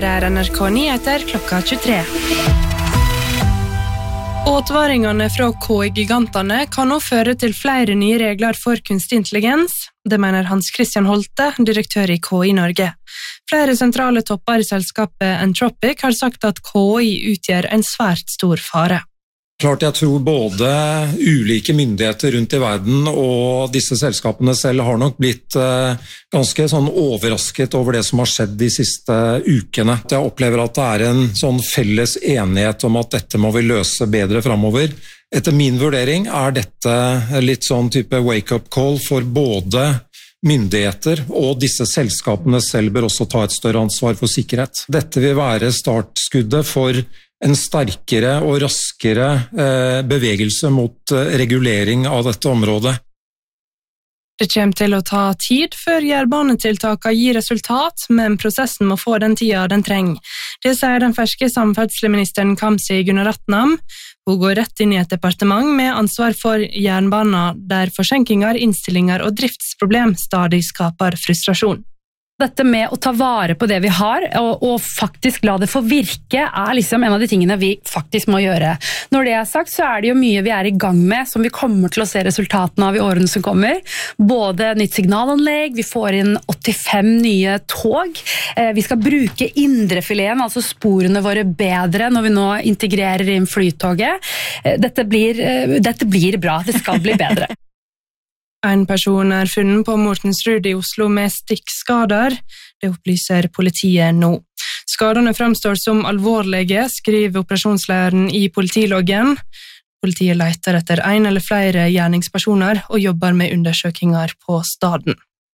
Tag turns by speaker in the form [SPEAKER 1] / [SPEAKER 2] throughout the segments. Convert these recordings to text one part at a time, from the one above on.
[SPEAKER 1] Her NRK Nyheter klokka 23. Åtvaringene fra KI-gigantene kan nå føre til flere nye regler for kunstig intelligens. Det mener Hans Christian Holte, direktør i KI Norge. Flere sentrale topper i selskapet Anthropic har sagt at KI utgjør en svært stor fare.
[SPEAKER 2] Klart jeg tror både ulike myndigheter rundt i verden og disse selskapene selv har nok blitt ganske sånn overrasket over det som har skjedd de siste ukene. Jeg opplever at det er en sånn felles enighet om at dette må vi løse bedre fremover. Etter min vurdering er dette litt sånn type wake-up call for både myndigheter og disse selskapene selv bør også ta et større ansvar for sikkerhet. Dette vil være startskuddet for en sterkere og raskere bevegelse mot regulering av dette området.
[SPEAKER 1] Det kommer til å ta tid før jernbanetiltakene gir resultat, men prosessen må få den tida den trenger. Det sier den ferske samferdselsministeren Kamzy Gunaratnam. Hun går rett inn i et departement med ansvar for jernbanen, der forsinkinger, innstillinger og driftsproblem stadig skaper frustrasjon.
[SPEAKER 3] Dette med å ta vare på det vi har, og faktisk la det få virke, er liksom en av de tingene vi faktisk må gjøre. Når det er sagt, så er det jo mye vi er i gang med, som vi kommer til å se resultatene av i årene som kommer. Både nytt signalanlegg, vi får inn 85 nye tog, vi skal bruke indrefileten, altså sporene våre bedre når vi nå integrerer inn flytoget. Dette blir bra, det skal bli bedre.
[SPEAKER 1] En person er funnet på Mortensrud i Oslo med stikkskader. Det opplyser politiet nå. Skadene fremstår som alvorlige, skriver operasjonslederen i politiloggen. Politiet leter etter en eller flere gjerningspersoner og jobber med undersøkelser på staden.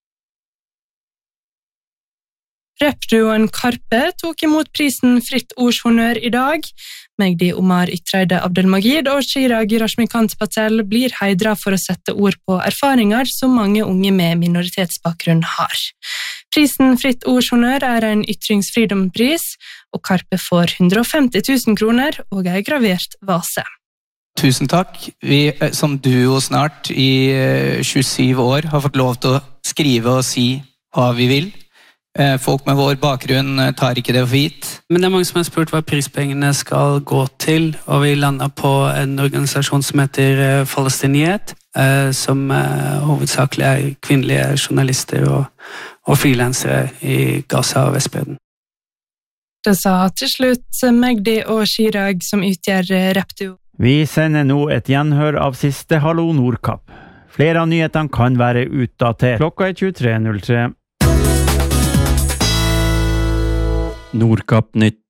[SPEAKER 1] Rapduoen Karpe tok imot prisen Fritt Ords Honnør i dag. Mehdi Omar Ytreide Abdelmajid og Chirag Rashmikant Patel blir hedret for å sette ord på erfaringer som mange unge med minoritetsbakgrunn har. Prisen Fritt Ords Honnør er en ytringsfridomspris, og Karpe får 150 000 kroner og en gravert vase.
[SPEAKER 4] Tusen takk. Vi som duo snart i 27 år har fått lov til å skrive og si hva vi vil. Folk med vår bakgrunn tar ikke det for gitt.
[SPEAKER 5] Men det er mange som har spurt hva prispengene skal gå til, og vi lander på en organisasjon som heter Palestiniet, som hovedsakelig er kvinnelige journalister og frilansere i Gaza og Vestbredden.
[SPEAKER 1] Det sa til slutt Mehdi og Chirag som utgjør Rapduo.
[SPEAKER 6] Vi sender nå et gjenhør av siste Hallo Nordkapp. Flere av nyhetene kan være utdatert. Klokka er 23.03. Nordkapp nytt.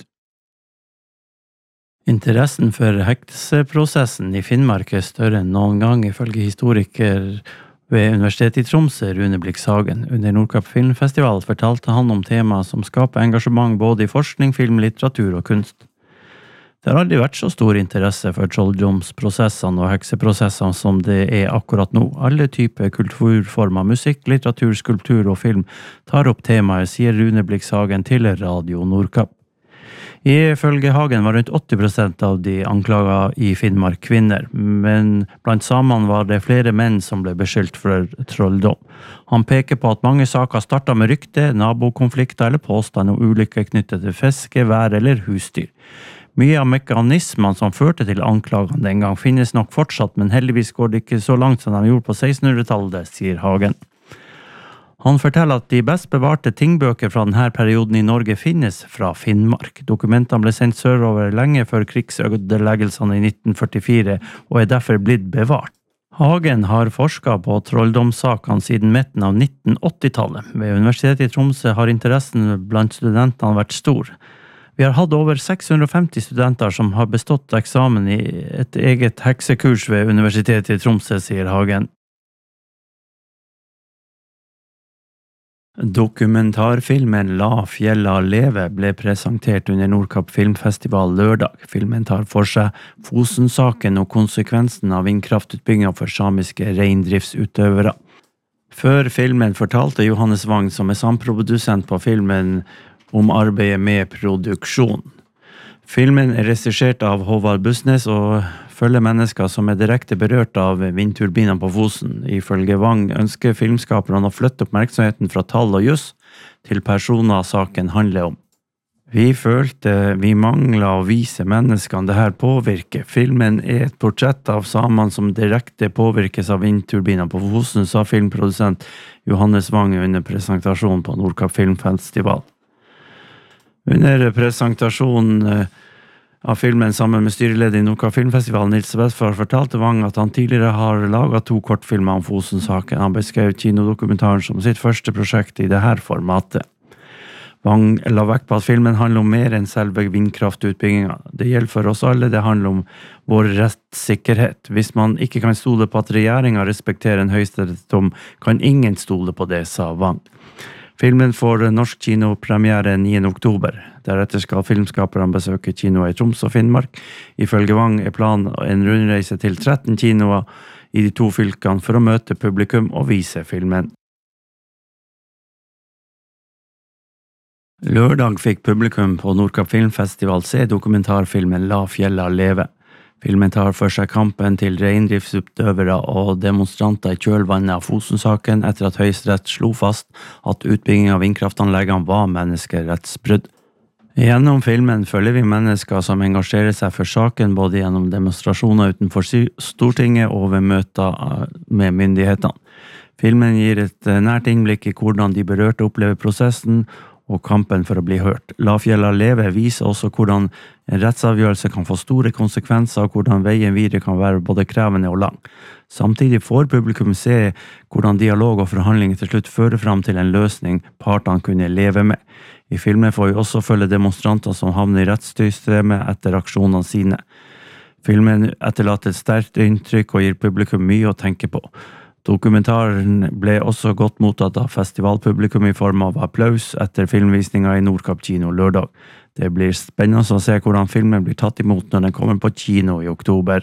[SPEAKER 6] Interessen for hekseprosessen i Finnmark er større enn noen gang, ifølge historiker ved Universitetet i Tromsø, Rune Blikshagen. Under Nordkapp Filmfestival fortalte han om temaer som skaper engasjement både i forskning, film, litteratur og kunst. Det har aldri vært så stor interesse for trolldomsprosessene og hekseprosessene som det er akkurat nå. Alle typer kulturformer, musikk, litteratur, skulptur og film tar opp temaer, sier Rune Blikshagen til Radio Nordkapp. Ifølge Hagen var rundt 80% av de anklaget i Finnmark kvinner, men blant samene var det flere menn som ble beskyldt for trolldom. Han peker på at mange saker startet med rykte, nabokonflikter eller påstand om ulykker knyttet til fiske, vær eller husdyr. Mye av mekanismene som førte til anklagene den gang finnes nok fortsatt, men heldigvis går det ikke så langt som de gjorde på 1600-tallet, sier Hagen. Han forteller at de best bevarte tingbøker fra denne perioden i Norge finnes fra Finnmark. Dokumentene ble sendt sørover lenge før krigsødeleggelsene i 1944, og er derfor blitt bevart. Hagen har forsket på trolldomssakene siden midten av 1980-tallet. Ved Universitetet i Tromsø har interessen blant studentene vært stor. Vi har hatt over 650 studenter som har bestått eksamen i et eget heksekurs ved Universitetet i Tromsø, sier Hagen. Dokumentarfilmen La fjella leve ble presentert under Nordkapp Filmfestival lørdag. Filmen tar for seg Fosen-saken og konsekvensen av vindkraftutbygging for samiske reindriftsutøvere. Før filmen fortalte Johannes Wang, som er samprodusent på filmen, om arbeidet med produksjon. Filmen er regissert av Håvard Bussnes og følger mennesker som er direkte berørt av vindturbiner på Fosen. Ifølge Wang ønsker filmskaperne å flytte oppmerksomheten fra tall og juss til personer saken handler om. Vi følte vi manglet å vise menneskene det her påvirker. Filmen et portrett av samene som direkte påvirkes av vindturbiner på Fosen, sa filmprodusent Johannes Wang under presentasjonen på Nordkapp Filmfestival. Under presentasjonen av filmen sammen med styreleder i Nordkapp Filmfestival, Nils Westphal, fortalte Wang at han tidligere har laget 2 kortfilmer om Fosen-saken. Han beskrev kinodokumentaren som sitt første prosjekt i det her formatet. Wang la vekt på at filmen handler om mer enn selve vindkraftutbyggingen. Det gjelder for oss alle, det handler om vår rettssikkerhet. Hvis man ikke kan stole på at regjeringen respekterer en høyesterettsdom, kan ingen stole på det, sa Wang. Filmen får norsk kinopremiere 9. oktober. Deretter skal filmskaperne besøke kinoer i Troms og Finnmark. Ifølge Wang planen en rundreise til 13 kinoer i de 2 fylkene for å møte publikum og vise filmen. Lørdag fikk publikum på Nordkapp Filmfestival se dokumentarfilmen La fjella leve. Filmen tar for seg kampen til reindriftsutøvere og demonstranter i kjølvannet av Fosen-saken etter at Høyesterett slo fast at utbygging av vindkraftanleggene var menneskerettsbrudd. Gjennom filmen følger vi mennesker som engasjerer seg for saken både gjennom demonstrasjoner utenfor Stortinget og ved møter med myndighetene. Filmen gir et nært innblikk i hvordan de berørte opplever prosessen og kampen for å bli hørt. La fjella leve viser også hvordan en rettsavgjørelse kan få store konsekvenser og hvordan veien videre kan være både krevende og lang. Samtidig får publikum se hvordan dialog og forhandlinger til slutt fører fram til en løsning partene kunne leve med. I filmen får vi også følge demonstranter som havner i rettssystemet etter aksjonene sine. Filmen etterlater et sterkt inntrykk og gir publikum mye å tenke på. Dokumentaren ble også godt mottatt av festivalpublikum i form av applaus etter filmvisningen i Nordkapp kino lørdag. Det blir spennende å se hvordan filmen blir tatt imot når den kommer på kino i oktober.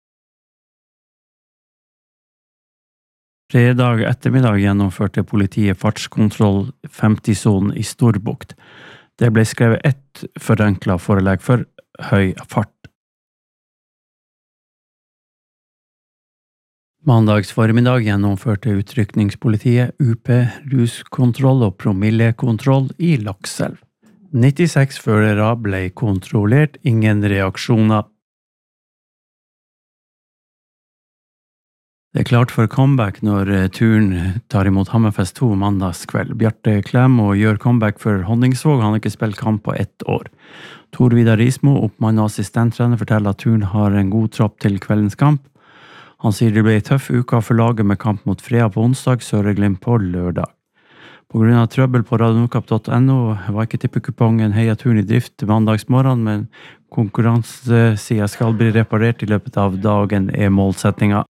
[SPEAKER 6] Fredag ettermiddag gjennomførte politiet fartskontroll 50-sonen i Storbukt. Det ble skrevet ett forenklet forelegg for høy fart. Mandags formiddag gjennomførte utrykningspolitiet UP ruskontroll og promillekontroll i Lakselv. 96 førere ble kontrollert, ingen reaksjoner. Det klart for comeback når turen tar imot Hammerfest 2 mandagskveld. Bjarte Klem og gjør comeback for Honningsvåg, han har ikke spilt kamp på 1 år. Tor Vidar Ismo, oppmann og assistenttrener, forteller at turen har en god tropp til kveldens kamp. Han sier det ble en tøff uke for laget med kamp mot Frea på onsdag, Søreglimt på lørdag. På grunn av trøbbel på radionordkapp.no var ikke tippekupongen Heia-turen i drift mandagsmorgen, men konkurransesiden skal bli reparert i løpet av dagen målsettinga.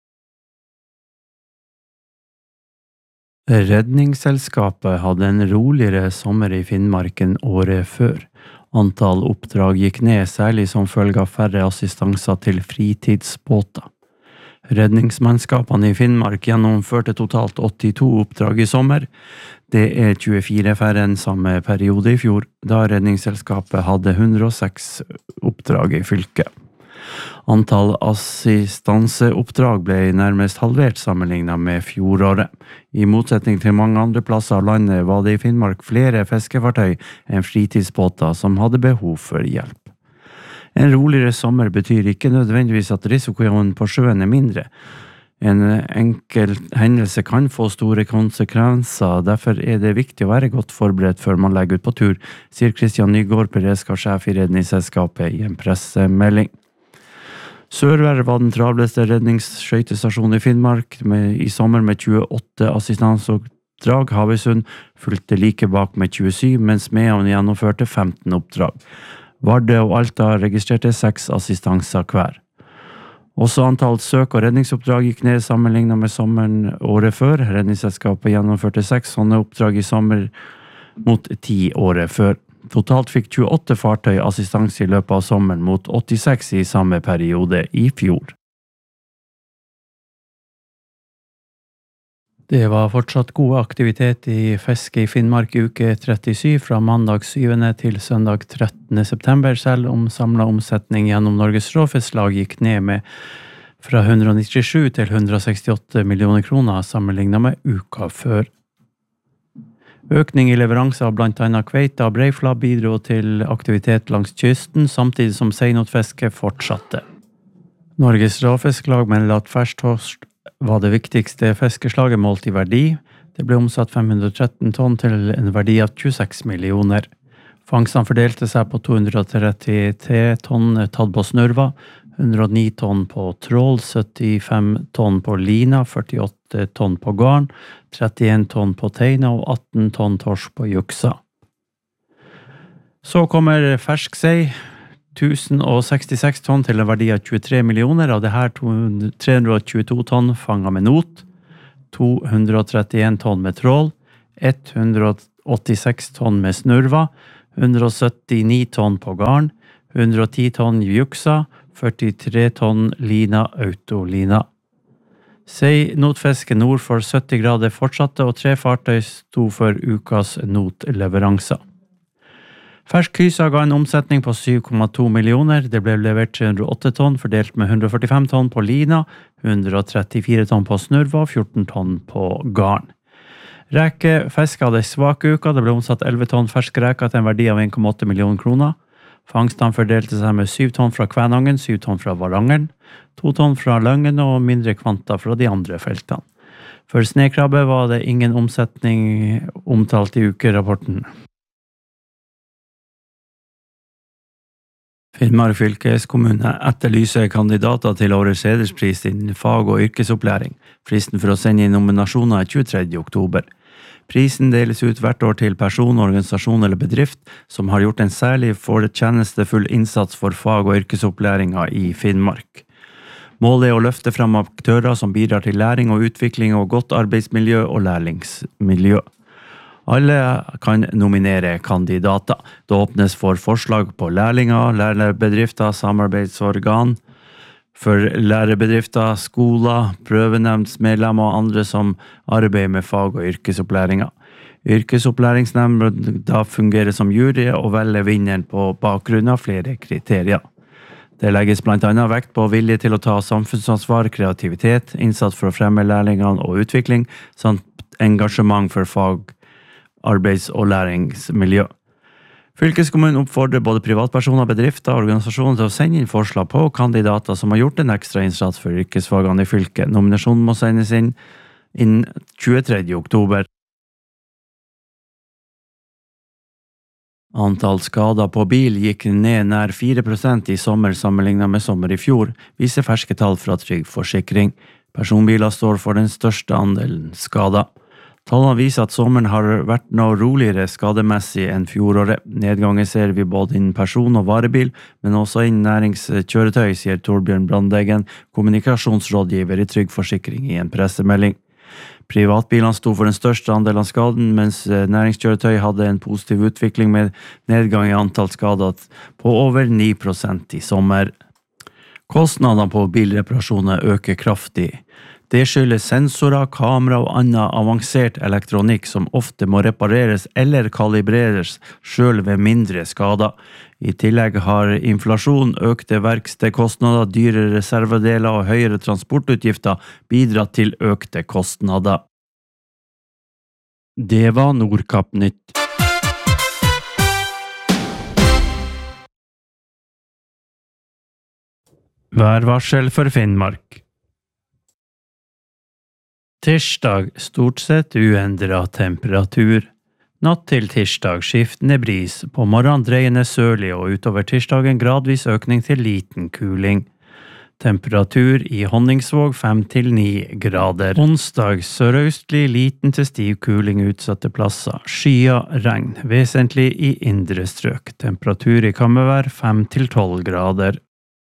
[SPEAKER 6] Redningsselskapet hadde en roligere sommer i Finnmark enn året før. Antall oppdrag gikk ned, særlig som følge av færre assistanser til fritidsbåter. Redningsmannskapene i Finnmark gjennomførte totalt 82 oppdrag i sommer. Det 24 færre enn samme periode i fjor, da redningsselskapet hadde 106 oppdrag i fylket. Antall assistanseoppdrag ble nærmest halvert sammenlignet med fjoråret. I motsetning til mange andre plasser av landet var det i Finnmark flere fiskefartøy enn fritidsbåter som hadde behov for hjelp. En roligere sommer betyr ikke nødvendigvis at risikoen på sjøen mindre. En enkel hendelse kan få store konsekvenser, derfor det viktig å være godt forberedt før man legger ut på tur, sier Kristian Nygaard, beredskapssjef i Redningsselskapet i en pressemelding. Sørvær var den travleste redningsskøytestasjonen i Finnmark i sommer med 28 assistansoppdrag. Havøysund fulgte like bak med 27, mens Mehamn gjennomførte 15 oppdrag. Vardø og Alta registrerte 6 assistanser hver. Også antall søk- og redningsoppdrag gikk ned sammenlignet med sommeren året før. Redningsselskapet gjennomførte 6 sånne oppdrag i sommer mot 10 året før. Totalt fikk 28 fartøy assistanse i løpet av sommeren mot 86 i samme periode i fjor. Det var fortsatt god aktivitet i fiske i Finnmark uke 37 fra mandag 7. til søndag 13. september, selv om samlet omsetning gjennom Norges Råfisklag gikk ned med fra 197 til 168 millioner kroner sammenlignet med uka før. Økning i leveranser av blant annet kveite og breifla bidro til aktivitet langs kysten, samtidig som seinotfiske fortsatte. Norges råfisklag melder at fersktorsk var det viktigste fiskeslaget målt i verdi. Det ble omsatt 513 tonn til en verdi av 26 millioner. Fangstene fordelte seg på 233 tonn tatt på snurva, 109 tonn på trål, 75 tonn på lina, 48 tonn på garn, 31 tonn på teina og 18 tonn torsk på juksa. Så kommer fersksei, 1066 tonn til en verdi av 23 millioner, av det her 322 tonn fanget med not, 231 tonn med trål, 186 tonn med snurva, 179 tonn på garn, 110 tonn juksa, 43 tonn lina autolina. Sei notfiske nord for 70 grader fortsatte, og 3 fartøy sto for ukas notleveranser. Ferskkysa ga en omsetning på 7,2 millioner. Det ble levert 308 tonn, fordelt med 145 tonn på lina, 134 tonn på snurva og 14 tonn på garn. Rekefiske hadde svak uka, det ble omsatt 11 tonn ferske reker til en verdi av 1,8 millioner kroner. Fangstene fordelte seg med 7 tonn fra Kvænangen, 7 tonn fra Varangeren, 2 tonn fra Løngen og mindre kvanta fra de andre feltene. For snekrabbe var det ingen omsetning omtalt i ukerapporten. Finnmark fylkeskommune etterlyser kandidater til årets hederspris innen fag- og yrkesopplæring. Fristen for å sende inn nominasjoner er 23. oktober. Prisen deles ut hvert år til person, organisasjon eller bedrift som har gjort en særlig fortjenestefull innsats for fag- og yrkesopplæringen i Finnmark. Målet er å løfte frem aktører som bidrar til læring og utvikling og godt arbeidsmiljø og læringsmiljø. Alle kan nominere kandidater. Det åpnes for forslag på lærlinger, lærerbedrifter, samarbeidsorgan, for lærerbedrifter, skoler, prøvenemndsmedlemmer og andre som arbeider med fag- og yrkesopplæringa. Yrkesopplæringsnemnda fungerer som jury og velger vinneren på bakgrunn av flere kriterier. Det legges blant annet vekt på vilje til å ta samfunnsansvar, kreativitet, innsats for å fremme lærlingene og utvikling, samt engasjement for fag, arbeids- og læringsmiljø. Fylkeskommunen oppfordrer både privatpersoner, bedrifter og organisasjoner til å sende inn forslag på kandidater som har gjort en ekstra innsats for yrkesfagene i fylket. Nominasjonen må sendes inn innen 23. oktober. Antall skader på bil gikk ned nær 4% i sommer sammenlignet med sommer i fjor, viser ferske tall fra Trygg Forsikring. Personbiler står for den største andelen skader. Tallene viser at sommeren har vært noe roligere skademessig enn fjoråret. Nedgangen ser vi både innen person- og varebil, men også innen næringskjøretøy, sier Torbjørn Brandeggen, kommunikasjonsrådgiver i Trygg Forsikring i en pressemelding. Privatbilene sto for den største andelen av skaden, mens næringskjøretøy hadde en positiv utvikling med nedgang i antall skader på over 9% i sommer. Kostnadene på bilreparasjoner øker kraftig. Det skyldes sensorer, kamera og annen avansert elektronikk som ofte må repareres eller kalibreres selv ved mindre skader. I tillegg har inflasjon, økte verkstedkostnader, dyre reservedeler og høyere transportutgifter bidratt til økte kostnader. Det var Nordkapp-nytt. Værvarsel for Finnmark. Tirsdag stort sett uendret temperatur. Natt til tirsdag skiftende bris, på morgenen dreiende sørlig og utover tirsdagen gradvis økning til liten kuling. Temperatur i Honningsvåg 5-9 grader. Onsdag sørøstlig liten til stiv kuling utsatte plasser. Skya regn, vesentlig i indre strøk. Temperatur i Kammervær 5-12 grader.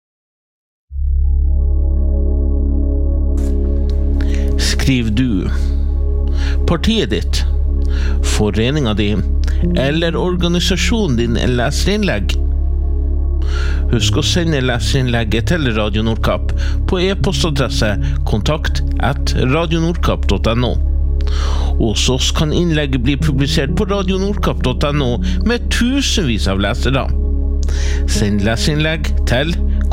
[SPEAKER 7] Skriv du, partiet ditt, foreninga di eller organisasjonen din leserinnlegg? Husk å sende leserinnlegget til Radio Nordkapp på e-postadresse kontakt@radionordkapp.no. Hos oss kan innlegget bli publisert på radionordkapp.no med tusenvis av lesere. Send leserinnlegg til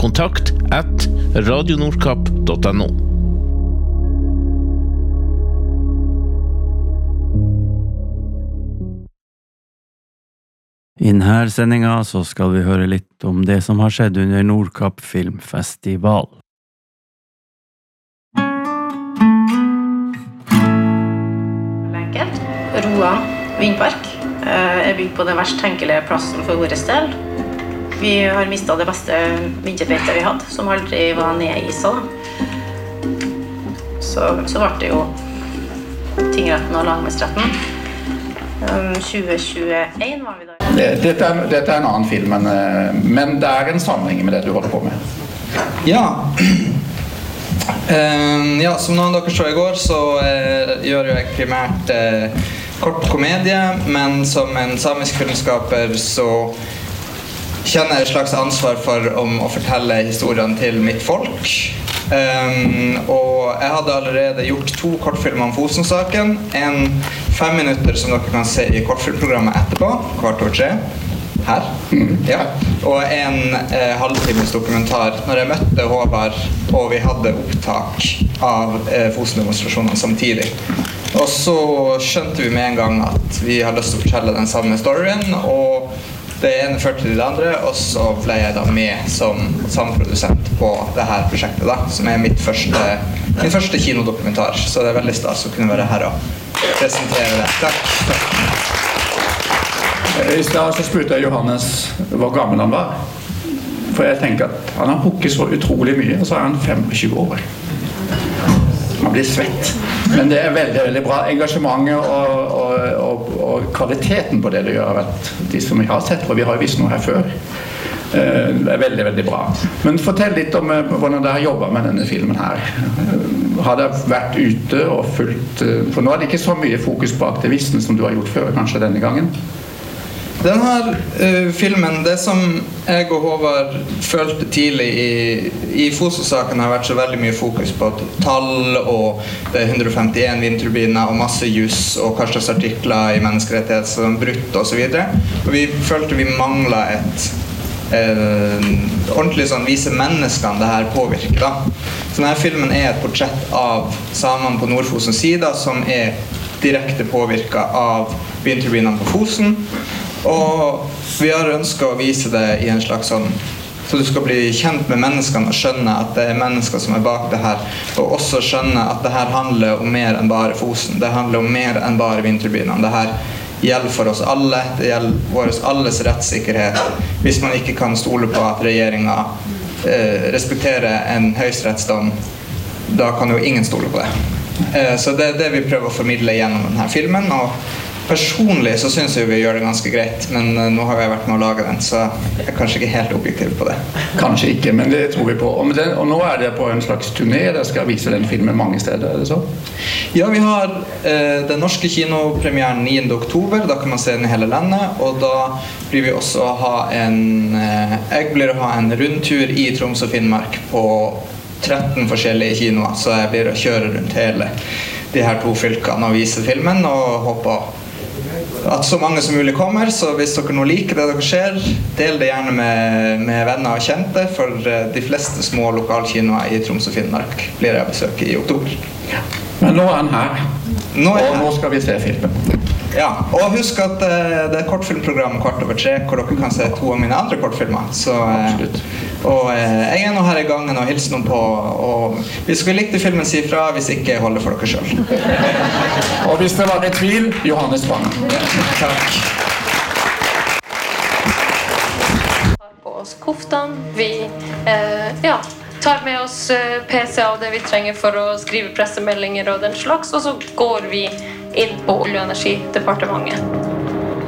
[SPEAKER 7] kontakt@radionordkapp.no.
[SPEAKER 6] I denne sendingen så skal vi høre litt om det som har skjedd under Nordkapp Filmfestival.
[SPEAKER 8] Enkelt. Roan Vindpark er bygd på den verst tenkelige plassen for våre del. Vi har mistet det beste vinterbeitet vi hadde, som aldri var ned i isa. Så ble det jo tingretten og lagmannsretten. 2021 var vi der.
[SPEAKER 9] Dette er en annen film, men det er en sammenheng med det du holder på med.
[SPEAKER 10] Ja, som noen av dere så i går, så gjør jeg primært kort komedie, men som en samisk filmskaper så kjenner jeg et slags ansvar for å fortelle historien til mitt folk. Og jeg hadde allerede gjort 2 kortfilmer om Fosen-saken, en 5 minutter som dere kan se i kortfilmprogrammet etterpå, 2:15, her, ja. Og en halvtimes dokumentar når jeg møtte Håvard og vi hadde opptak av Fosen-demonstrasjonene samtidig. Og så skjønte vi med en gang at vi hadde lyst til å fortelle den samme storyen, og det ene førte til det andre, og så ble jeg da med som samprodusent på det her prosjektet da, som er min første kinodokumentar, så det er veldig stas å kunne være her og presentere det. Takk.
[SPEAKER 9] I stedet så spurte jeg Johannes hvor gammel han var, for jeg tenker at han har hukket så utrolig mye, og så er han 25 år. Man blir svett. Men det er veldig, veldig bra. Engasjementet og kvaliteten på det du gjør har vært de som vi har sett, for vi har jo vist noe her før. Det er veldig, veldig bra. Men fortell litt om hvordan dere har jobbet med denne filmen her. Har dere vært ute og fulgt, for nå er det ikke så mye fokus på aktivisten som du har gjort før, kanskje denne gangen?
[SPEAKER 10] Denne filmen, det som jeg og Håvard følte tidlig i Fosen-saken har vært så veldig mye fokus på tall og det 151 vindturbiner og masse juss og hva slags artikler i menneskerettighet som brutt og så videre. Og vi følte vi manglet et ordentlig sånn vise menneskene det her påvirker da. Så denne filmen er et portrett av samene på Nord-Fosens side som er direkte påvirket av vindturbinene på Fosen. Og vi har ønsket å vise det i en slags sånn, så du skal bli kjent med menneskene og skjønne at det er mennesker som er bak det her, og også skjønne at det her handler om mer enn bare Fosen, det handler om mer enn bare vindturbinene. Det her gjelder for oss alle, det gjelder vår alles rettssikkerhet, hvis man ikke kan stole på at regjeringen respekterer en høyesterettsdom, da kan jo ingen stole på det. Så det er det vi prøver å formidle gjennom denne filmen, og personlig så synes jeg vi gjør det ganske greit, men nå har jeg vært med å lage den, så jeg er kanskje ikke helt objektiv på det.
[SPEAKER 9] Kanskje ikke, men det tror vi på. Og nå er det på en slags turné, der skal vise den filmen mange steder, er det så?
[SPEAKER 10] Ja, vi har den norske kinopremieren 9. oktober, da kan man se den i hele landet, og da blir vi også jeg blir å ha en rundtur i Troms og Finnmark på 13 forskjellige kinoer, så jeg blir å kjøre rundt hele de her 2 fylkene og vise filmen, og håper at så mange som mulig kommer, så hvis dere nå liker det dere ser, del det gjerne med venner og kjente, for de fleste små lokalkinoer i Troms og Finnmark blir jeg besøke i oktober.
[SPEAKER 9] Men nå er han her, og nå skal vi se filmen.
[SPEAKER 10] Ja, og husk at det er et kortfilmprogram 2:15, hvor dere kan se 2 av mine andre kortfilmer. Så, og jeg er nå her i gangen og hilser noen på, og hvis dere likte filmen, si fra, hvis ikke, holder for dere selv.
[SPEAKER 9] Og hvis det var i tvil, Johannes Bang.
[SPEAKER 10] Takk.
[SPEAKER 11] På oss koftene, vi tar med oss PC og det vi trenger for å skrive pressemeldinger og den slags, og så går vi inn på Olje- og energidepartementet.